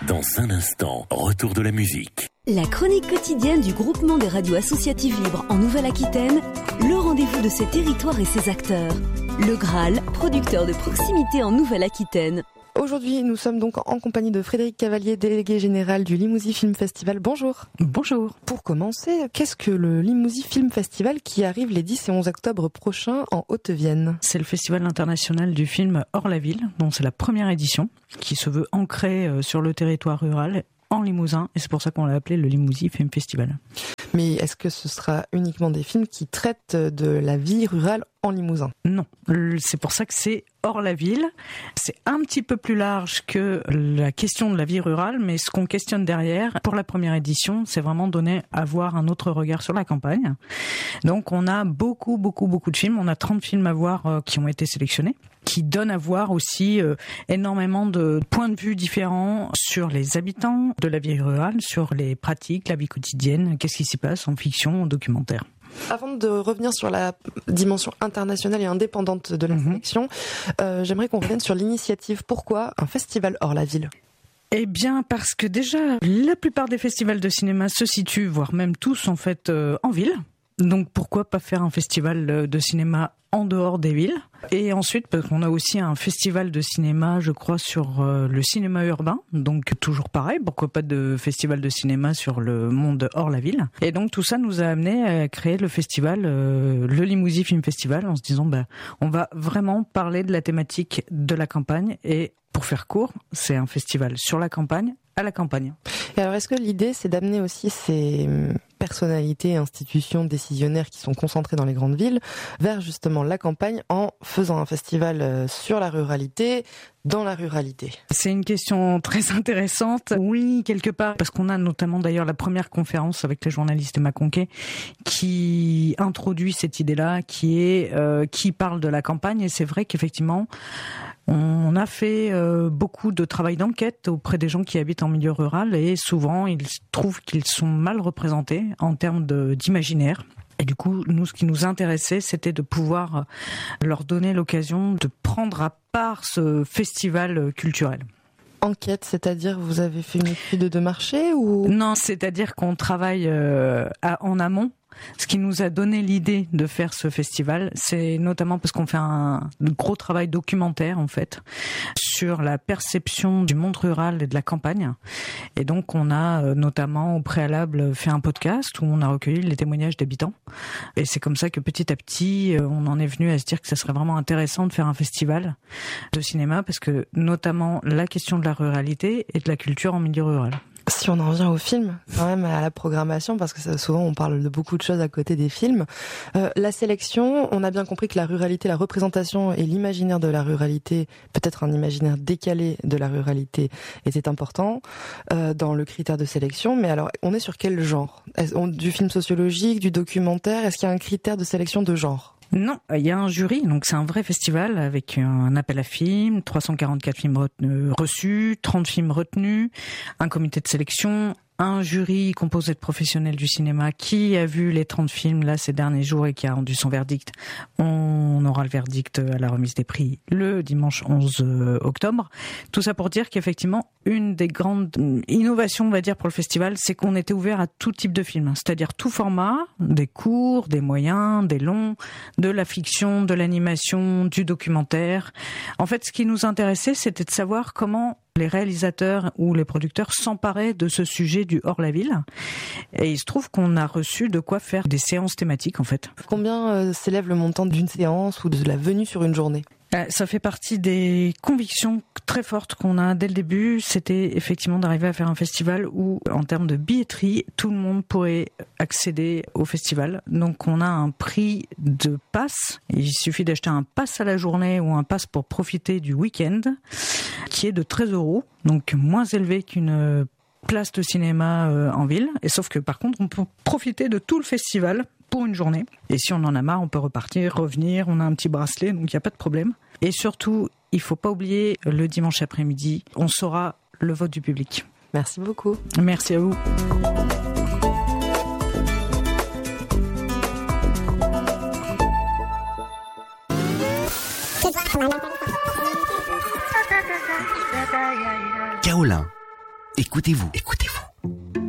Dans un instant, retour de la musique. La chronique quotidienne du groupement des radios associatives libres en Nouvelle-Aquitaine, le rendez-vous de ses territoires et ses acteurs. Le Graal, producteur de proximité en Nouvelle-Aquitaine. Aujourd'hui, nous sommes donc en compagnie de Frédéric Cavalier, délégué général du Limousin Film Festival. Bonjour. Bonjour. Pour commencer, qu'est-ce que le Limousin Film Festival qui arrive les 10 et 11 octobre prochains en Haute-Vienne ? C'est le festival international du film hors la ville, dont c'est la première édition, qui se veut ancrée sur le territoire rural en Limousin, et c'est pour ça qu'on l'a appelé le Limousin Film Festival. Mais est-ce que ce sera uniquement des films qui traitent de la vie rurale en Limousin ? Non, c'est pour ça que c'est hors la ville. C'est un petit peu plus large que la question de la vie rurale, mais ce qu'on questionne derrière, pour la première édition, c'est vraiment donner à voir un autre regard sur la campagne. Donc on a beaucoup de films, on a 30 films à voir qui ont été sélectionnés, qui donnent à voir aussi énormément de points de vue différents sur les habitants de la vie rurale, sur les pratiques, la vie quotidienne, qu'est-ce qui s'y passe en fiction, en documentaire. Avant de revenir sur la dimension internationale et indépendante de la sélection, j'aimerais qu'on revienne sur l'initiative. Pourquoi un festival hors la ville ? Eh bien, parce que déjà, la plupart des festivals de cinéma se situent, voire même tous en fait, en ville. Donc pourquoi pas faire un festival de cinéma en dehors des villes ? Et ensuite, parce qu'on a aussi un festival de cinéma, je crois, sur le cinéma urbain. Donc toujours pareil, pourquoi pas de festival de cinéma sur le monde hors la ville. Et donc tout ça nous a amené à créer le festival, le Limousin Film Festival, en se disant, on va vraiment parler de la thématique de la campagne. Et pour faire court, c'est un festival sur la campagne, à la campagne. Et alors, est-ce que l'idée, c'est d'amener aussi ces personnalités, institutions, décisionnaires qui sont concentrés dans les grandes villes vers justement la campagne en faisant un festival sur la ruralité, dans la ruralité ? C'est une question très intéressante. Oui, quelque part, parce qu'on a notamment d'ailleurs la première conférence avec les journalistes Emma Conquet qui introduit cette idée-là, qui parle de la campagne. Et c'est vrai qu'effectivement, on a fait beaucoup de travail d'enquête auprès des gens qui habitent en milieu rural et souvent ils trouvent qu'ils sont mal représentés en termes d'imaginaire. Et du coup, nous, ce qui nous intéressait, c'était de pouvoir leur donner l'occasion de prendre à part ce festival culturel. Enquête, c'est-à-dire vous avez fait une étude de marché ou ? Non, c'est-à-dire qu'on travaille en amont. Ce qui nous a donné l'idée de faire ce festival, c'est notamment parce qu'on fait un gros travail documentaire en fait sur la perception du monde rural et de la campagne. Et donc on a notamment au préalable fait un podcast où on a recueilli les témoignages d'habitants. Et c'est comme ça que petit à petit on en est venu à se dire que ça serait vraiment intéressant de faire un festival de cinéma parce que notamment la question de la ruralité et de la culture en milieu rural. Si on en revient au film, quand même à la programmation, parce que souvent on parle de beaucoup de choses à côté des films. La sélection, on a bien compris que la ruralité, la représentation et l'imaginaire de la ruralité, peut-être un imaginaire décalé de la ruralité, était important dans le critère de sélection. Mais alors, on est sur quel genre ? Du film sociologique, du documentaire ? Est-ce qu'il y a un critère de sélection de genre ? Non, il y a un jury, donc c'est un vrai festival avec un appel à films, 344 films reçus, 30 films retenus, un comité de sélection, un jury composé de professionnels du cinéma qui a vu les 30 films là ces derniers jours et qui a rendu son verdict. On aura le verdict à la remise des prix le dimanche 11 octobre. Tout ça pour dire qu'effectivement, une des grandes innovations, on va dire, pour le festival, c'est qu'on était ouvert à tout type de films, c'est-à-dire tout format, des courts, des moyens, des longs, de la fiction, de l'animation, du documentaire. En fait, ce qui nous intéressait, c'était de savoir comment les réalisateurs ou les producteurs s'emparaient de ce sujet du hors-la-ville. Et il se trouve qu'on a reçu de quoi faire des séances thématiques, en fait. Combien s'élève le montant d'une séance ou de la venue sur une journée ? Ça fait partie des convictions très fortes qu'on a dès le début. C'était effectivement d'arriver à faire un festival où, en termes de billetterie, tout le monde pourrait accéder au festival. Donc on a un prix de pass. Il suffit d'acheter un pass à la journée ou un pass pour profiter du week-end, qui est de 13 €, donc moins élevé qu'une place de cinéma en ville. Et sauf que par contre, on peut profiter de tout le festival pour une journée. Et si on en a marre, on peut repartir, revenir. On a un petit bracelet, donc il n'y a pas de problème. Et surtout, il ne faut pas oublier, le dimanche après-midi, on saura le vote du public. Merci beaucoup. Merci à vous. Kaolin, Écoutez-vous.